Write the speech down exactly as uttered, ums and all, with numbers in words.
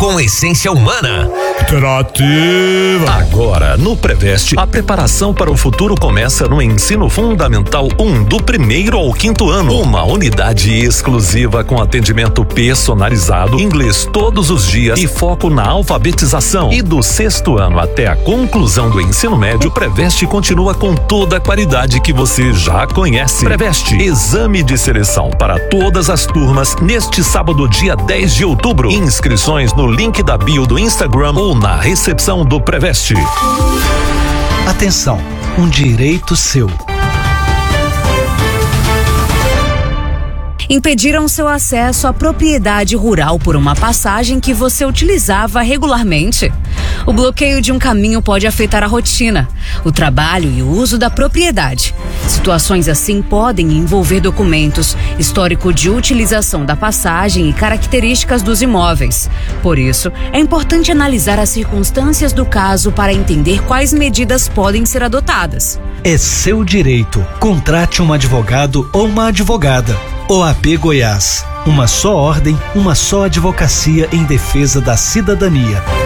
com essência humana. Interativa. Agora, no Preveste, a preparação para o futuro começa no Ensino Fundamental um, do primeiro ao quinto ano. Uma unidade exclusiva com atendimento personalizado, inglês todos os dias e foco na alfabetização. E do sexto ano até a conclusão do ensino médio, o Preveste continua com toda a qualidade que você já conhece. Preveste, exame de seleção para todas as turmas neste sábado, dia dez de outubro. Inscrições no link da bio do Instagram ou na recepção do Preveste. Atenção, um direito seu. Impediram seu acesso à propriedade rural por uma passagem que você utilizava regularmente. O bloqueio de um caminho pode afetar a rotina, o trabalho e o uso da propriedade. Situações assim podem envolver documentos, histórico de utilização da passagem e características dos imóveis. Por isso, é importante analisar as circunstâncias do caso para entender quais medidas podem ser adotadas. É seu direito. Contrate um advogado ou uma advogada. O A B Goiás. Uma só ordem, uma só advocacia em defesa da cidadania.